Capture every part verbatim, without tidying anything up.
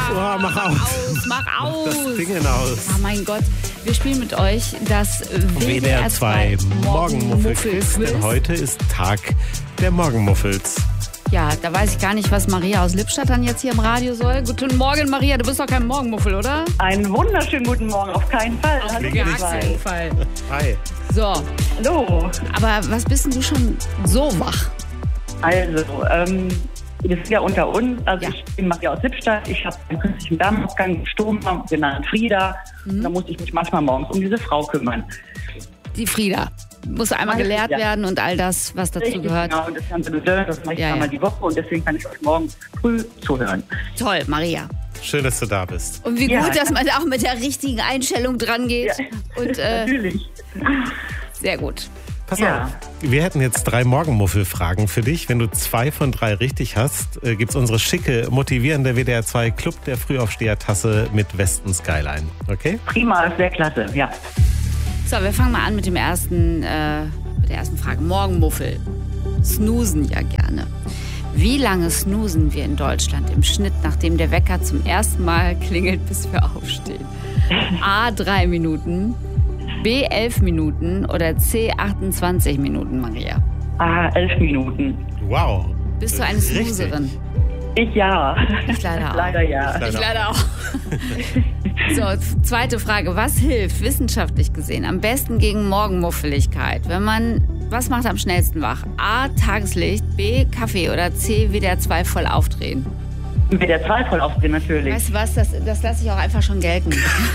Oh, mach aus. aus. Mach aus. Das Ding aus. Oh mein Gott. Wir spielen mit euch das W D R zwei Morgenmuffel-Quiz, denn heute ist Tag der Morgenmuffels. Ja, da weiß ich gar nicht, was Maria aus Lippstadt dann jetzt hier im Radio soll. Guten Morgen, Maria. Du bist doch kein Morgenmuffel, oder? Einen wunderschönen guten Morgen, auf keinen Fall. Auf Hallo, gar ihr zwei. keinen Fall. Hi. So, Hallo. aber was bist denn du schon so wach? Also, ähm, wir sind ja unter uns. Also Ja. ich bin Maria aus Lippstadt. Ich habe einen künstlichen Darmausgang gestorben, genannt Frieda. Mhm. Da muss ich mich manchmal morgens um diese Frau kümmern. Die Frieda. Muss einmal Meine gelehrt Frieda. werden und all das, was dazu Richtig, gehört. genau. Und das ganze Bedürfnis, das mache ich Ja, einmal ja. die Woche und deswegen kann ich euch morgens früh zuhören. Toll, Maria. Schön, dass du da bist. Und wie Ja. gut, dass man auch mit der richtigen Einstellung dran geht. Ja. Und äh, Natürlich. sehr gut. Pass Ja. auf. Wir hätten jetzt drei Morgenmuffel-Fragen für dich. Wenn du zwei von drei richtig hast, äh, gibt's unsere schicke, motivierende W D R zwei Club der Frühaufsteher-Tasse mit Westen Skyline. Okay? Prima, ist sehr klasse, ja. So, wir fangen mal an mit dem ersten, äh, mit der ersten Frage. Morgenmuffel. Snoosen ja gerne. Wie lange snoosen wir in Deutschland im Schnitt, nachdem der Wecker zum ersten Mal klingelt, bis wir aufstehen? A, drei Minuten, B, elf Minuten oder C, achtundzwanzig Minuten, Maria? Ah, elf Minuten. Wow. Bist du eine Richtig. Snoozerin? Ich ja. Ich leider auch. Leider ja. Leider Ich leider auch. So, zweite Frage. Was hilft wissenschaftlich gesehen am besten gegen Morgenmuffeligkeit? Wenn man, was macht am schnellsten wach? A, Tageslicht, B, Kaffee oder C, W D R zwei voll aufdrehen? Mit der zwei voll aufdrehen, natürlich. Weißt du was, das, das lasse ich auch einfach schon gelten.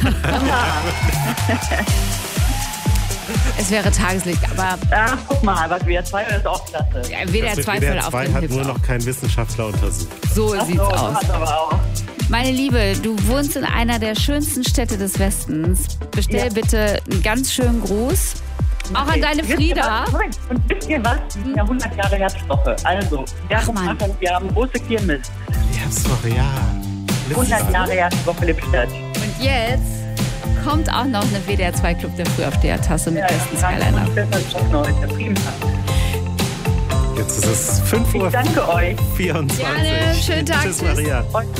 Es wäre Tageslicht, aber Ach, guck mal, was wir zwei ist auch klasse. ja, W D R Das zwei mit voll W D R zwei aufdrehen hat hilft nur auch. noch kein Wissenschaftler untersucht. So Ach sieht's so, aus. hat aber auch. Meine Liebe, du wohnst in einer der schönsten Städte des Westens. Bestell Ja. bitte einen ganz schönen Gruß. Auch an deine Wisst ihr Frieda. was? Moment, und wisst ihr was? Wir sind ja hundert Jahre Herbstwoche. Also, wir Ach, haben, Mann. Anfang, wir haben große Kirmes. Herbstwoche, ja. hundert Jahre Herbstwoche Lippstadt. Und jetzt kommt auch noch eine W D R zwei Club der Frühaufsteher-Tasse mit besten Skyliner. Prima. Jetzt ist es fünf Uhr Ich danke euch. vierundzwanzig. Gerne, schönen Tag, Tschüss, tschüss. Maria. Und